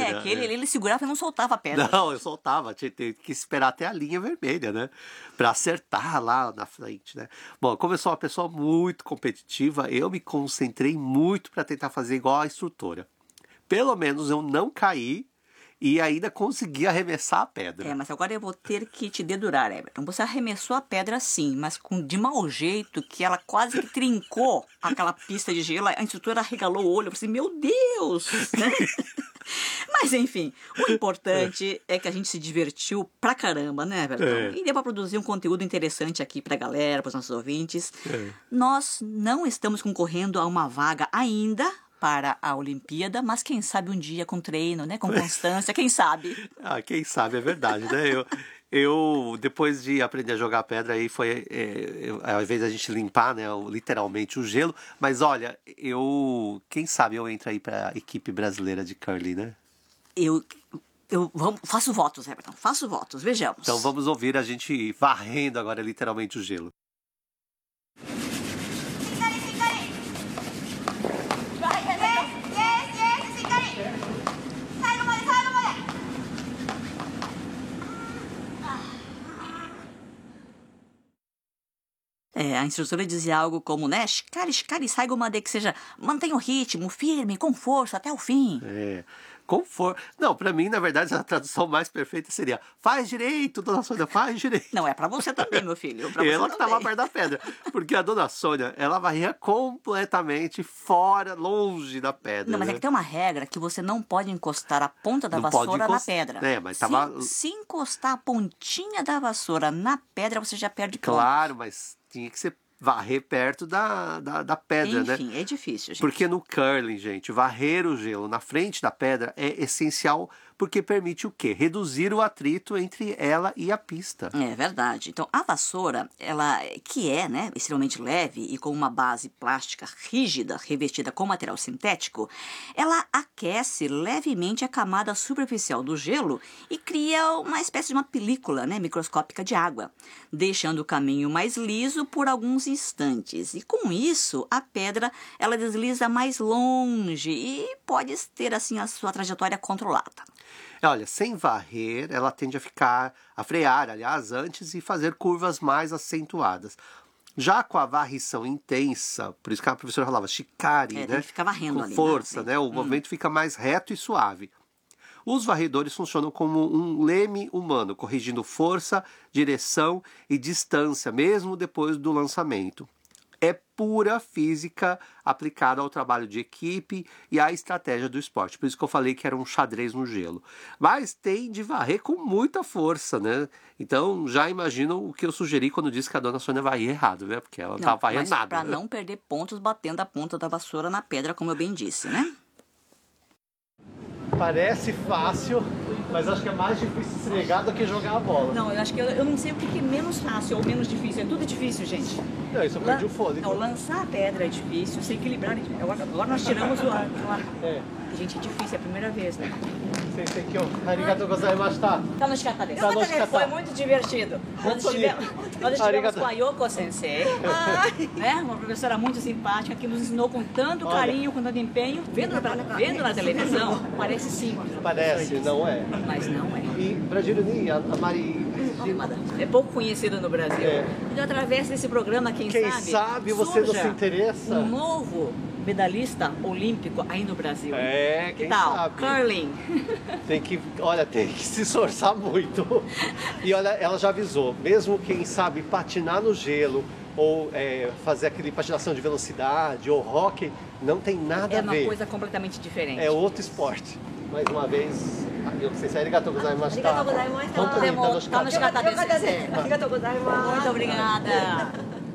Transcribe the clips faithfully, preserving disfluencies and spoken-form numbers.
É, que ele, ele segurava e não soltava a pedra. Não, eu soltava, tinha tinha que esperar até a linha vermelha, né? Pra acertar lá na frente, né? Bom, como eu sou uma pessoa muito competitiva, eu me concentrei muito para tentar fazer igual a instrutora. Pelo menos eu não caí e ainda consegui arremessar a pedra. É, mas agora eu vou ter que te dedurar, Everton. Você arremessou a pedra sim, mas com de mau jeito que ela quase que trincou aquela pista de gelo. A instrutora arregalou o olho. Eu falei assim, meu Deus! Né? Mas enfim, o importante é que a gente se divertiu pra caramba, né, Everton? É. E deu pra produzir um conteúdo interessante aqui pra galera, pros nossos ouvintes. É. Nós não estamos concorrendo a uma vaga ainda para a Olimpíada, mas quem sabe um dia com treino, né, com constância, quem sabe? Ah, quem sabe, é verdade, né? Eu, eu depois de aprender a jogar pedra, aí foi, é, eu, ao invés da gente limpar, né, o- literalmente o gelo, mas olha, eu, quem sabe eu entro aí pra equipe brasileira de curling, né? Eu, eu vamos, faço votos, Everton, faço votos, vejamos. Então vamos ouvir a gente varrendo agora literalmente o gelo. しっかりしっかりイエスイエスイエスしっかり最後まで最後まで É, a instrutora dizia algo como, né, shikari, shikari, saigomade, que seja, mantenha o ritmo, firme, com força, até o fim. É, com for... Não, pra mim, na verdade, a tradução mais perfeita seria faz direito, dona Sônia, faz direito. Não, é pra você também, meu filho, pra você Ela que também. estava perto da pedra. Porque a dona Sônia, ela varria completamente fora, longe da pedra. Não, mas é né? que tem uma regra que você não pode encostar a ponta da Não pode vassoura na encost- pedra. É, mas se, tava- se encostar a pontinha da vassoura na pedra, você já perde ponto. Claro, mas tinha que ser varrer perto da, da, da pedra, né? Enfim, é difícil, gente. Porque no curling, gente, varrer o gelo na frente da pedra é essencial porque permite o quê? Reduzir o atrito entre ela e a pista. É verdade. Então, a vassoura, ela que é, né, extremamente leve e com uma base plástica rígida, revestida com material sintético, ela aquece levemente a camada superficial do gelo e cria uma espécie de uma película, né, microscópica de água, deixando o caminho mais liso por alguns instantes. E com isso, a pedra, ela desliza mais longe e pode ter, assim, a sua trajetória controlada. Olha, sem varrer, ela tende a ficar, a frear, aliás, antes e fazer curvas mais acentuadas. Já com a varrição intensa, por isso que a professora falava shikari, É, né? tem que ficar varrendo com ali, força, né? né? O movimento fica mais reto e suave. Os varredores funcionam como um leme humano, corrigindo força, direção e distância, mesmo depois do lançamento. É pura física aplicada ao trabalho de equipe e à estratégia do esporte. Por isso que eu falei que era um xadrez no gelo. Mas tem de varrer com muita força, né? Então já imaginam o que eu sugeri quando disse que a dona Sônia varria errado, né? Porque ela não estava varrendo mas nada. para não perder pontos batendo a ponta da vassoura na pedra, como eu bem disse, né? Parece fácil, mas acho que é mais difícil esfregar do que jogar a bola. Não, eu acho que eu, eu não sei o que que é menos fácil ou menos difícil. É tudo difícil, gente. Não, isso eu perdi o fôlego. Não, lançar a pedra é difícil, se equilibrar é difícil. Agora, agora nós tiramos o ar. o ar. É. Gente, é difícil, é a primeira vez, né? Sei que eu. Arigatou gozaimashita. Tá no Shikatade. Tá no Shikatade. Foi muito divertido. Nós estivemos, nós estivemos Arigato. com a Yoko Sensei, né? Uma professora muito simpática que nos ensinou com tanto Olha. carinho, com tanto empenho. Vendo, na- vendo na televisão, parece simples. Parece, não é? Mas não é. E pra Jiruni, a, a Mari. É pouco conhecido no Brasil. É. Então, através desse programa, quem, Quem sabe, sabe você não surja se interessa? um novo medalhista olímpico aí no Brasil. É, Que quem tal? sabe? Curling. Tem que, olha, tem que se esforçar muito. E olha, ela já avisou, mesmo quem sabe patinar no gelo ou é, fazer aquele patinação de velocidade ou hockey, não tem nada É a uma ver. coisa completamente diferente. É outro esporte. Mais uma vez, eu não sei se é arigatou gozaimashita. Arigatou gozaimashita. Vamos pro Demo- Nintendo tá no Shikatade. Shikatade Sensei. Arigatou gozaimasu. Muito obrigada.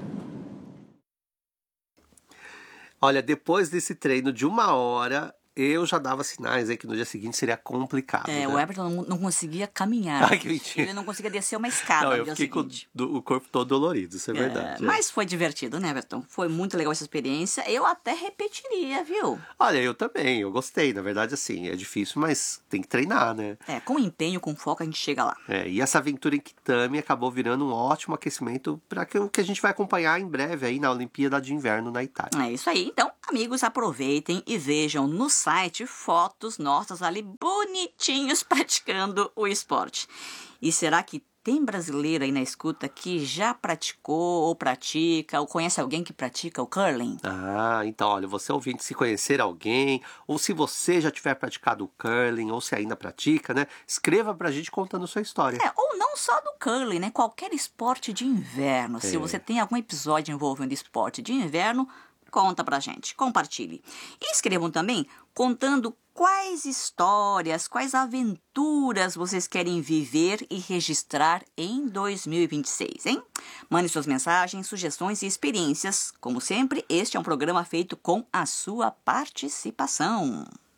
Olha, depois desse treino de uma hora, eu já dava sinais aí que no dia seguinte seria complicado. É, né? o Everton não, não conseguia caminhar. Ai, que mentira. Ele não conseguia descer uma escada Não, no eu dia fiquei com seguinte. do- o corpo todo dolorido, isso é, É, verdade. é. mas foi divertido, né, Everton? Foi muito legal essa experiência. Eu até repetiria, viu? Olha, eu também, eu gostei. Na verdade, assim, é difícil, mas tem que treinar, né? É, com empenho, com foco, a gente chega lá. É, e essa aventura em Kitami acabou virando um ótimo aquecimento para o que a gente vai acompanhar em breve aí na Olimpíada de Inverno na Itália. É isso aí. Então, amigos, aproveitem e vejam no site site fotos nossas ali bonitinhos praticando o esporte. E será que tem brasileiro aí na escuta que já praticou ou pratica ou conhece alguém que pratica o curling? Ah, então, olha, você ouvinte, se conhecer alguém, ou se você já tiver praticado o curling, ou se ainda pratica, né? Escreva pra gente contando sua história. É, ou não só do curling, né? Qualquer esporte de inverno. Se É. você tem algum episódio envolvendo esporte de inverno, conta pra gente, compartilhe. E escrevam também contando quais histórias, quais aventuras vocês querem viver e registrar em dois mil e vinte e seis, hein? Mande suas mensagens, sugestões e experiências. Como sempre, este é um programa feito com a sua participação.